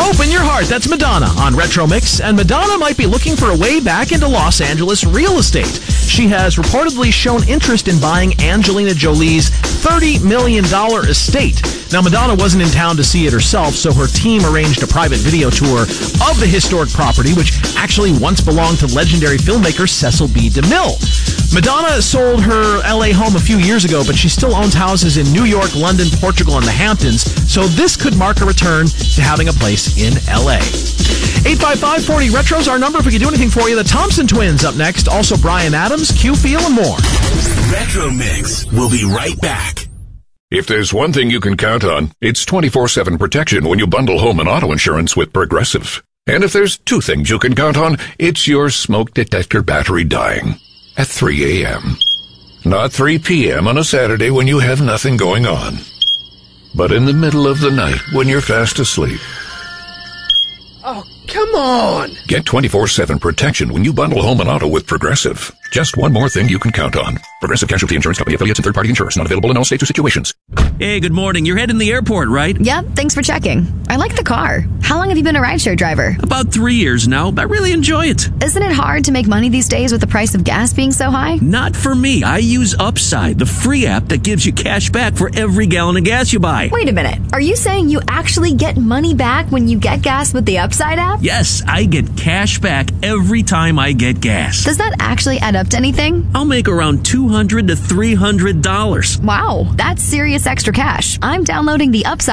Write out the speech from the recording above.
Open your heart. That's Madonna on Retro Mix. And Madonna might be looking for a way back into Los Angeles real estate. She has reportedly shown interest in buying Angelina Jolie's $30 million estate. Now, Madonna wasn't in town to see it herself, so her team arranged a private video tour of the historic property, which actually once belonged to legendary filmmaker Cecil B. DeMille. Madonna sold her LA home a few years ago, but she still owns houses in New York, London, Portugal, and the Hamptons, so this could mark a return to having a place in LA. 855-40 Retro's our number if we can do anything for you. The Thompson Twins up next. Also Bryan Adams, Q Feel, and more. Retro Mix. We'll be right back. If there's one thing you can count on, it's 24/7 protection when you bundle home and auto insurance with Progressive. And if there's two things you can count on, it's your smoke detector battery dying at 3 a.m. Not 3 p.m. on a Saturday when you have nothing going on, but in the middle of the night when you're fast asleep. Oh, come on! Get 24/7 protection when you bundle home and auto with Progressive. Just one more thing you can count on. Progressive Casualty Insurance Company, affiliates, and third-party insurers. Not available in all states or situations. Hey, good morning. You're heading to the airport, right? Yep, thanks for checking. I like the car. How long have you been a rideshare driver? About 3 years now. I really enjoy it. Isn't it hard to make money these days with the price of gas being so high? Not for me. I use Upside, the free app that gives you cash back for every gallon of gas you buy. Wait a minute. Are you saying you actually get money back when you get gas with the Upside app? Yes, I get cash back every time I get gas. Does that actually add up to anything? I'll make around $200 to $300. Wow, that's serious extra cash. I'm downloading the Upside